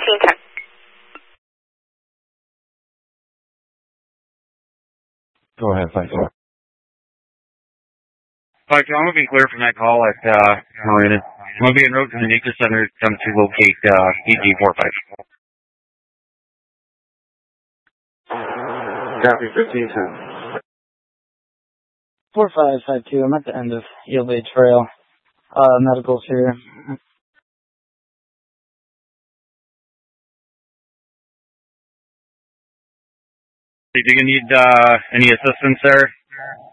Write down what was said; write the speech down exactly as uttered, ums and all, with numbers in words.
fifteen ten. Go ahead, five two. five two, I'm going to be clear from that call at uh, Marina. I'm going to be en route to the Nika Center come to locate uh, E G four five. Copy, fifteen ten. four five five two, I'm at the end of Eel Bay Trail. Uh, medical's here. Do you need uh, any assistance there?